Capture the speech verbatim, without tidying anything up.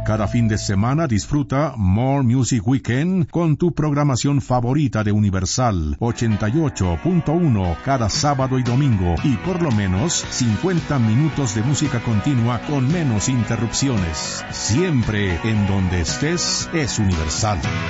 Cada fin de semana disfruta More Music Weekend con tu programación favorita de Universal ochenta y ocho punto uno cada sábado y domingo y por lo menos cincuenta minutos de música continua con menos interrupciones. Siempre en donde estés es Universal.